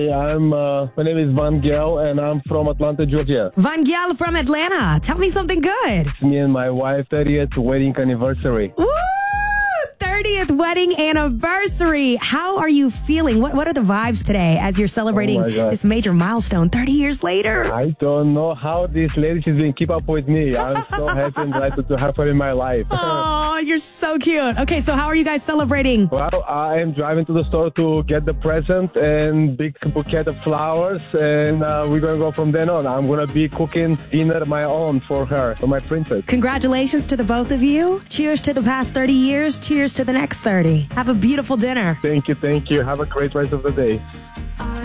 My name is Van Gaal, and I'm from Atlanta, Georgia. Van Gaal from Atlanta. Tell me something good. It's me and my wife 30th wedding anniversary. Woo! 30th wedding anniversary. How are you feeling? What are the vibes today as you're celebrating this major milestone 30 years later? I don't know how this lady is going to keep up with me. I'm so happy and delighted to have her in my life. Oh, you're so cute. Okay, so how are you guys celebrating? Well, I am driving to the store to get the present and big bouquet of flowers, and we're going to go from then on. I'm going to be cooking dinner my own for her, for my princess. Congratulations to the both of you. Cheers to the past 30 years. Cheers to the next 30. Have a beautiful dinner. Thank you. Have a great rest of the day.